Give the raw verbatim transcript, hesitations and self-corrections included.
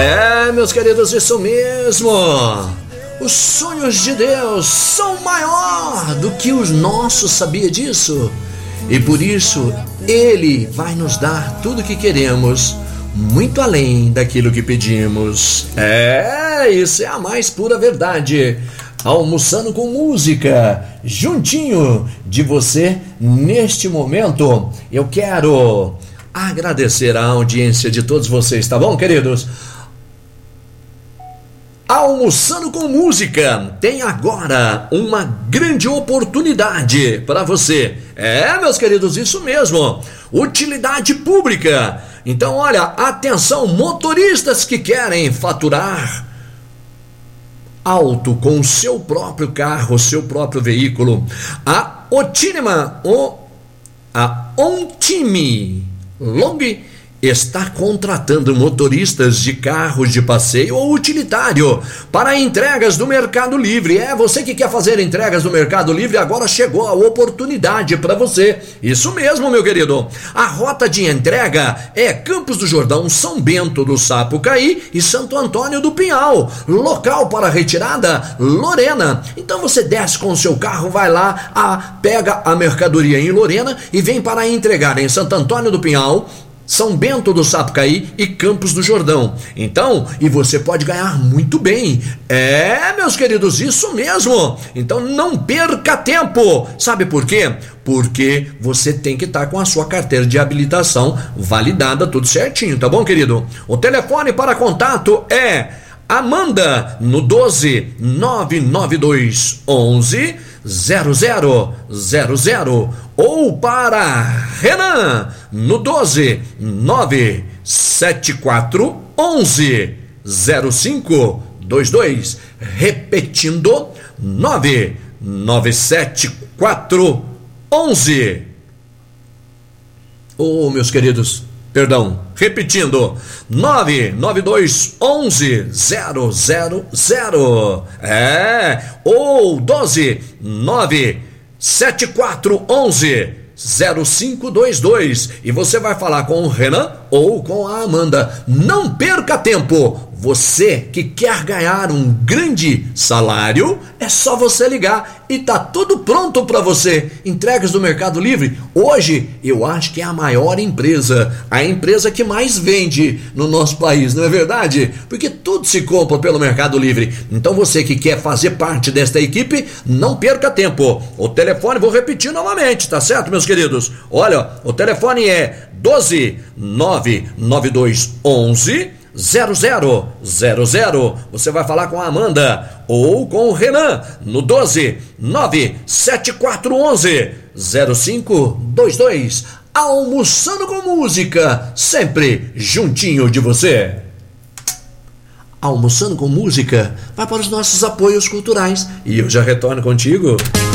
É, meus queridos, isso mesmo. Os sonhos de Deus são maior do que os nossos, sabia disso? E por isso Ele vai nos dar tudo o que queremos, muito além daquilo que pedimos. É, isso é a mais pura verdade. Almoçando com música, juntinho de você neste momento. Eu quero agradecer a audiência de todos vocês, tá bom, queridos? Almoçando com música tem agora uma grande oportunidade para você. É, meus queridos, isso mesmo. Utilidade pública. Então, olha, atenção, motoristas que querem faturar alto com o seu próprio carro, seu próprio veículo. A Otinima, o, a Ontime Long está contratando motoristas de carros de passeio ou utilitário para entregas do Mercado Livre. É, você que quer fazer entregas do Mercado Livre, agora chegou a oportunidade para você. Isso mesmo, meu querido. A rota de entrega é Campos do Jordão, São Bento do Sapucaí e Santo Antônio do Pinhal. Local para retirada, Lorena. Então você desce com o seu carro, vai lá, a, pega a mercadoria em Lorena e vem para entregar em Santo Antônio do Pinhal, São Bento do Sapucaí e Campos do Jordão. Então, e você pode ganhar muito bem. É, meus queridos, isso mesmo. Então não perca tempo. Sabe por quê? Porque você tem que estar com a sua carteira de habilitação validada, tudo certinho, tá bom, querido? O telefone para contato é Amanda no doze nove nove dois onze zero zero zero zero ou para Renan no doze nove sete quatro onze zero cinco dois dois, repetindo nove nove sete quatro onze. Oh, meus queridos, perdão, repetindo, nove nove dois onze zero zero zero. É, ou doze nove sete quatro onze zero cinco dois dois. E você vai falar com o Renan ou com a Amanda. Não perca tempo. Você que quer ganhar um grande salário, é só você ligar e tá tudo pronto para você. Entregas do Mercado Livre, hoje eu acho que é a maior empresa, a empresa que mais vende no nosso país, não é verdade? Porque tudo se compra pelo Mercado Livre. Então você que quer fazer parte desta equipe, não perca tempo. O telefone, vou repetir novamente, tá certo, meus queridos? Olha, o telefone é doze nove nove dois onze zero zero zero zero. Você vai falar com a Amanda ou com o Renan no doze nove sete quatro onze zero cinco dois dois. Almoçando com música, sempre juntinho de você. Almoçando com música vai para os nossos apoios culturais e eu já retorno contigo.